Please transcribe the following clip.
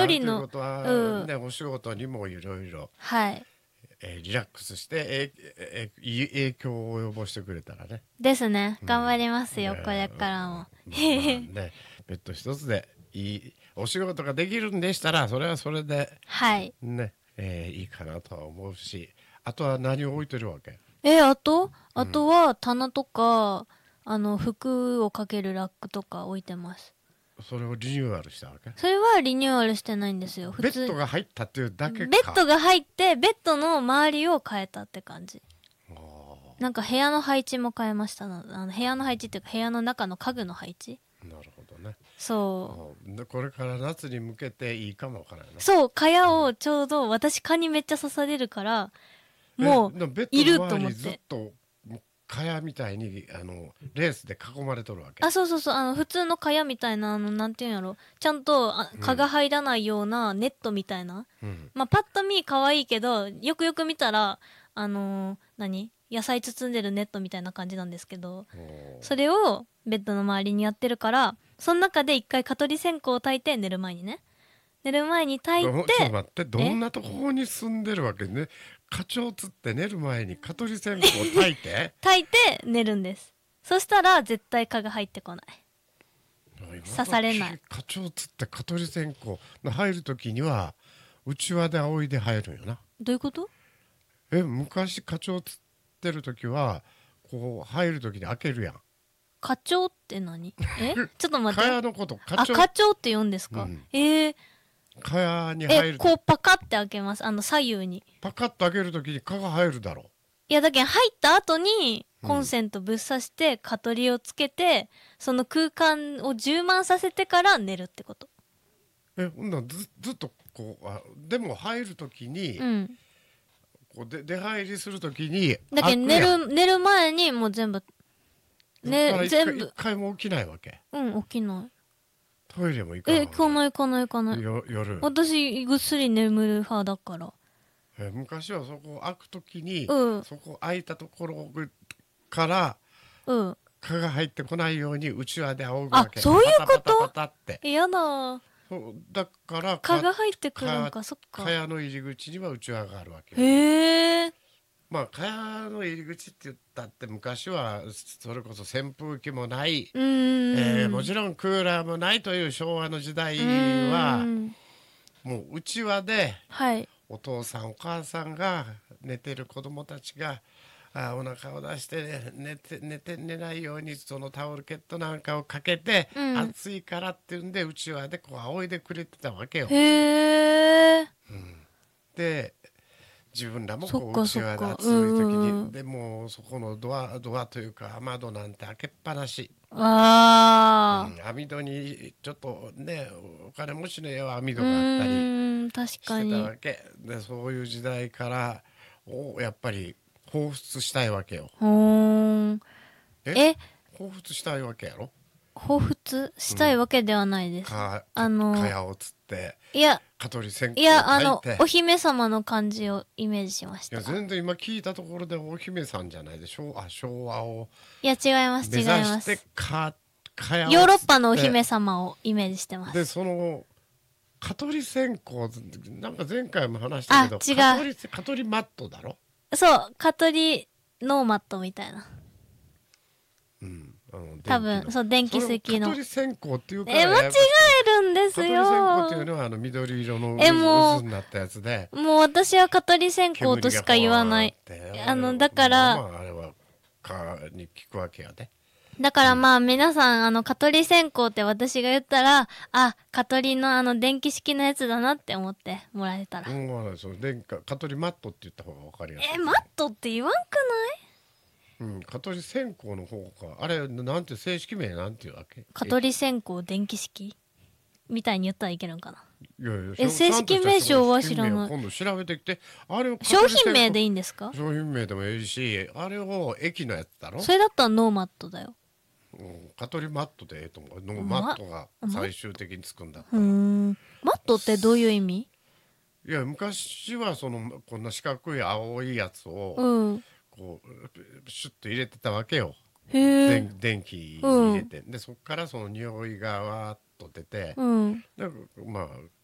一人のということは、ね、お仕事にもいろいろはいリラックスしていい影響を及ぼしてくれたらね。 ですね。頑張りますよ、これからも。 まあね、ベッド一つでいいお仕事ができるんでしたら、それはそれではいね、いいかなとは思うし、あとは何を置いてるわけ？ あとは棚とか、服をかけるラックとか置いてます。 それをリニューアルしたわけ？ それはリニューアルしてないんですよ。 ベッドが入ったっていうだけか。 ベッドが入って、ベッドの周りを変えたって感じ。なんか部屋の配置も変えましたの。部屋の配置っていうか部屋の中の家具の配置。 なるほどね。 そうこれから夏に向けていいかもわからないな。 そう、蚊帳をちょうど、私蚊にめっちゃ刺されるから、もういると思って。 ずっと蚊帳みたいにレースで囲まれとるわけ？ そうそうそう、普通の蚊帳みたいな、なんていうんやろ、ちゃんと蚊が入らないようなネットみたいな。まあパッと見可愛いけど、よくよく見たら野菜包んでるネットみたいな感じなんですけど、それをベッドの周りにやってるから、その中で一回蚊取り線香を焚いて、寝る前に焚いて、 ちょっと待って、どんなところに住んでるわけね。蚊帳つって寝る前に蚊取り線香を焚いて焚いて寝るんです。そしたら絶対蚊が入ってこない。刺されない。 蚊帳つって蚊取り線香入るときにはうちわで仰いで入るんよな。 どういうこと？ 昔蚊帳つってるときはこう入るときに開けるやん。 蚊帳って何？ちょっと待って。 蚊帳のこと。 蚊帳って言うんですか？ 蚊帳に入る。 こうパカって開けます。左右に。 パカッと開けるときに蚊が入るだろう。 いやだけど入った後にコンセントぶっ刺して蚊取りをつけて、その空間を充満させてから寝るってこと。 ほんならずっとこうでも入るときに、こう出入りするときにだけど寝る前にもう全部全部一回も起きないわけ？ 起きない。 トイレも行かない？ 行かない。 夜私ぐっすり眠る派だから。 昔はそこ開くときに、そこ開いたところから蚊が入ってこないようにうちわで仰ぐわけ。 そういうこと？ パタパタってやだ。 だから蚊が入ってくるのか。そっか。 蚊帳の入り口にはうちわがあるわけ。 へえ。 まあ蚊帳の入り口って言ったって昔はそれこそ扇風機もない、もちろんクーラーもないという昭和の時代はもううちわで、お父さんお母さんが寝てる子供たちがお腹を出して、寝ないようにそのタオルケットなんかをかけて、暑いからっていうんでうちわでこう仰いでくれてたわけよ。で自分らもこううちわで暑い時にでもそこのドアというか雨戸なんて開けっぱなし。網戸にちょっとねお金持ちの家は網戸があったりしてたわけで、そういう時代からやっぱり放出したいわけよ。放出したいわけやろ？ 放出したいわけではないです。 蚊帳をつって蚊取り線香を焚いて、 お姫様の感じをイメージしました。 いや全然今聞いたところでお姫さんじゃないでしょ。昭和をいや違います目指して蚊帳ヨーロッパのお姫様をイメージしてます。 でその蚊取り線香なんか前回も話したけど、蚊取りマットだろ。 そう蚊取りノーマットみたいな。多分そう電気石の。 蚊取り線香っていうか間違えるんですよ。 蚊取り線香っていうのは緑色の渦になったやつで。 もう私は蚊取り線香としか言わない。だからあれは蚊に効くわけやで。 だからまあ皆さん蚊取り線香って私が言ったら蚊取りの電気式のやつだなって思ってもらえたら。 蚊取りマットって言った方が分かりやすい。 マットって言わんくない？ 蚊取り線香の方か。あれなんて正式名なんていうわけ？ 蚊取り線香電気式みたいに言ったらいけるんかな。 いや正式名称は知らない。 今度調べてきて。あれ商品名でいいんですか？ 商品名でもいいし、あれを駅のやつだろ。 それだったらノーマットだよ。 蚊取りマットでと思う。ノーマットが最終的につくんだったら。 マットってどういう意味？ いや昔はこんな四角い青いやつをこうシュッと入れてたわけよ。電気入れて、でそこからその匂いがわーっと出て、まあ